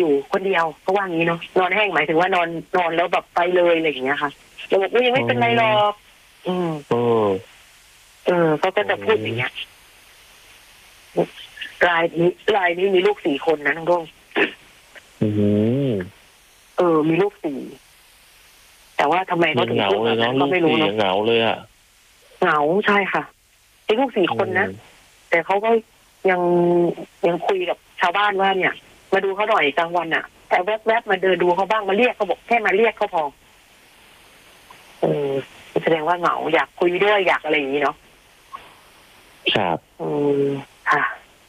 อยู่คนเดียวเขาว่างี้เนาะนอนแห้งหมายถึงว่านอนแล้วแบบไปเลยอะไรอย่างเงี้ยค่ะเราบอกว่ายังไม่เป็นไรหรอกเขาก็จะพูดอย่างเงี้ยรายนี้มีลูก4 คนนะน้องดงมีลูก4แต่ว่าทำไมเขาถึงพูดแบบนั้นก็ไม่รู้เนาะเหงาเลยอ่ะเหงาใช่ค่ะไอ้ลูก4 คนนะแต่เขาก็ยังคุยกับชาวบ้านว่าเนี่ยมาดูเขาหน่อยกลางวันอ่ะแต่แวบมาเดินดูเขาบ้างมาเรียกเขาบอกแค่มาเรียกเขาพอแสดงว่าเหงาอยากคุยด้วยอยากอะไรอย่างนี้เนาะครับค่ะ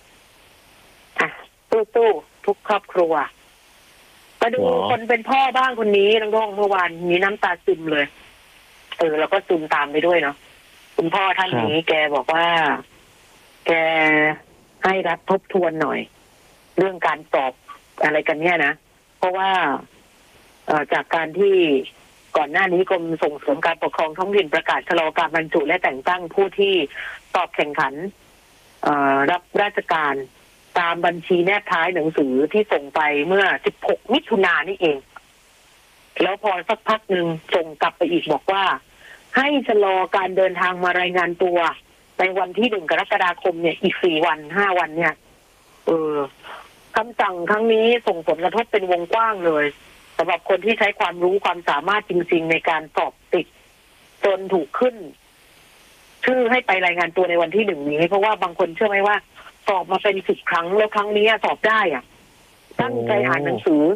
ตู้ทุกครอบครัวมาดูคนเป็นพ่อบ้างคนนี้น้องดงเมื่อวานมีน้ำตาซึมเลยแล้วก็ซึมตามไปด้วยเนาะคุณพ่อท่านนี้แกบอกว่าแกให้รัฐทบทวนหน่อยเรื่องการสอบอะไรกันเนี่ยนะเพราะว่าจากการที่ก่อนหน้านี้กรมส่งเสริมการปกครองท้องถิ่นประกาศชะลอการบรรจุและแต่งตั้งผู้ที่สอบแข่งขันรับราชการตามบัญชีแนบท้ายหนังสือที่ส่งไปเมื่อ16 มิถุนายนนี่เองแล้วพอสักพักหนึ่งส่งกลับไปอีกบอกว่าให้ชะลอการเดินทางมารายงานตัวในวันที่1 กรกฎาคมเนี่ยอีก4 วัน5 วันเนี่ยคำสั่งครั้งนี้ส่งผลกระทบเป็นวงกว้างเลยสำหรับคนที่ใช้ความรู้ความสามารถจริงๆในการสอบติดจนถูกขึ้นชื่อให้ไปรายงานตัวในวันที่1นี้เพราะว่าบางคนเชื่อไหมว่าสอบมาเป็น10 ครั้งแล้วครั้งนี้สอบได้อ่ะตั้งใจอ่านหนังสือ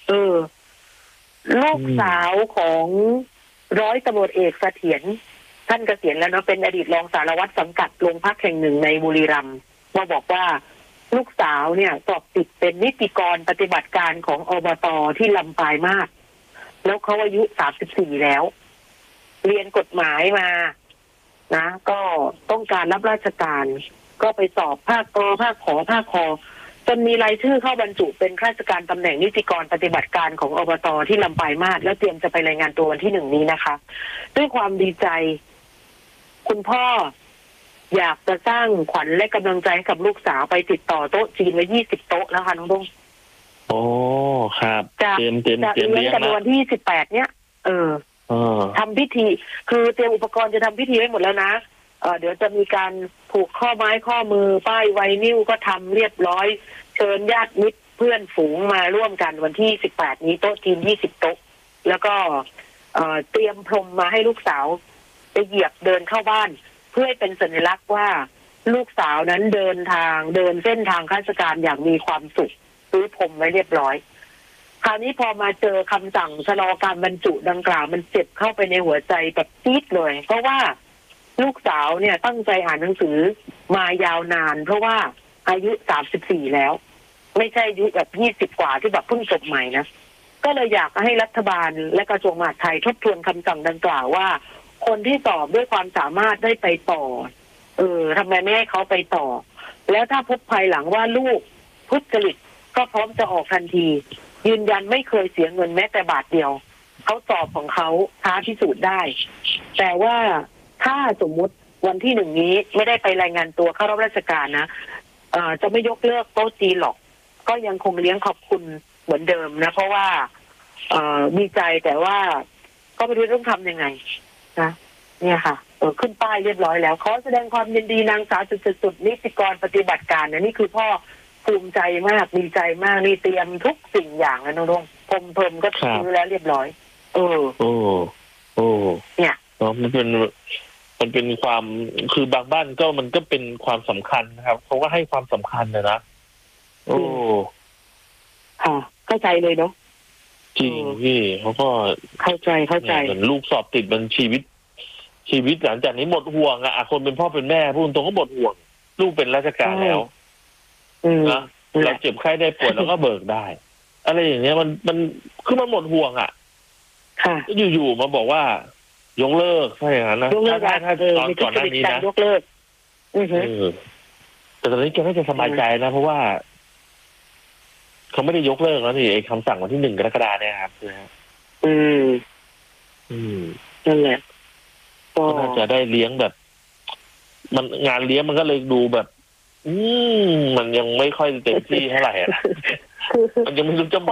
ลูกสาวของร้อยตำรวจเอกเสถียรท่านเกษียณแล้วเนาะเป็นอดีตรองสารวัตรสังกัดโรงพักแห่งหนึ่งในบุรีรัมย์มาบอกว่าลูกสาวเนี่ยสอบติดเป็นนิติกรปฏิบัติการของอบต.ที่ลำปางมาศแล้วเขาอายุ34แล้วเรียนกฎหมายมานะก็ต้องการรับราชการก็ไปสอบภาคก.ภาคขอภาคค.จนมีรายชื่อเข้าบรรจุเป็นข้าราชการตำแหน่งนิติกรปฏิบัติการของอบต.ที่ลำปางมาศแล้วเตรียมจะไปรายงานตัววันที่1นี้นะคะด้วยความดีใจคุณพ่ออยากจะสร้างขวัญและกำลังใจให้กับลูกสาวไปติดต่อโต๊ะจีนไว้20 โต๊ะแล้วค่ะน้องดงโอ้ครับจะเลี้ยงกันวันที่18เนี่ยทำพิธีคือเตรียมอุปกรณ์จะทำพิธีไว้หมดแล้วนะเดี๋ยวจะมีการผูกข้อไม้ข้อมือป้ายไวนิลก็ทำเรียบร้อยเชิญญาติมิตรเพื่อนฝูงมาร่วมกันวันที่18นี้โต๊ะจีน20 โต๊ะแล้วก็เตรียมพรมมาให้ลูกสาวไปเหยียบเดินเข้าบ้านเพื่อให้เป็นสัญลักษณ์ว่าลูกสาวนั้นเดินเส้นทางข้าราชการอย่างมีความสุขซื้อพรมไว้เรียบร้อยคราวนี้พอมาเจอคำสั่งชะลอการบรรจุดังกล่าวมันเจ็บเข้าไปในหัวใจแบบจี๊ดเลยเพราะว่าลูกสาวเนี่ยตั้งใจอ่านหนังสือมายาวนานเพราะว่าอายุ34แล้วไม่ใช่อายุแบบ20 กว่าที่แบบเพิ่งจบใหม่นะก็เลยอยากให้รัฐบาลและกระทรวงมหาดไทยทบทวนคำสั่งดังกล่าวว่าคนที่สอบด้วยความสามารถได้ไปต่อทำไมไม่ให้เขาไปต่อแล้วถ้าพบภายหลังว่าลูกทุจริตก็พร้อมจะออกทันทียืนยันไม่เคยเสียเงินแม้แต่บาทเดียวเขาสอบของเขาท้าพิสูจน์ได้แต่ว่าถ้าสมมุติวันที่1นี้ไม่ได้ไปรายงานตัวเข้ารับราชการนะจะไม่ยกเลิกโต๊ะจีนหรอกก็ยังคงเลี้ยงขอบคุณเหมือนเดิมนะเพราะว่าดีใจแต่ว่าก็ไม่รู้ต้องทำยังไงนะเนี่ยค่ะขึ้นป้ายเรียบร้อยแล้วขอแสดงความยินดีนางสาวสุดนิติกรปฏิบัติการนะนี่คือพ่อภูมิใจมากดีใจมากนี่เตรียมทุกสิ่งอย่างแล้วน้องพรมก็ซื้อแล้วเรียบร้อยเนี่ยมันเป็นความคือบางบ้านก็มันก็เป็นความสำคัญนะครับเขาก็ให้ความสำคัญนะค่ะเข้าใจเลยเนาะจริงพี่เขาก็เข้าใจเหมือนลูกสอบติดมันชีวิตหลังจากนี้หมดห่วงอะคนเป็นพ่อเป็นแม่พูดตรงก็หมดห่วงลูกเป็นราชการแล้วนะเราเจ็บไข้ได้ป่วยแล้วก็เบิกได้อะไรอย่างเงี้ยมันคือมันหมดห่วงอะค่ะอยู่ๆมาบอกว่ายกเลิกใช่อย่างนั้นนะถ้าตอนก่อนหน้านี้นะยกเลิกแต่ตอนนี้แกน่าจะสบายใจนะเพราะว่าเขาไม่ได้ยกเลิกแล้วนี่ไอ้คำสั่งวันที่1 กรกฎาคมเนี่ยครับนั่นแหละก็น่าจะได้เลี้ยงแบบมันงานเลี้ยงมันก็เลยดูแบบมันยังไม่ค่อยเต็มที่เท่าไหร่นะมันยังไม่รู้จะ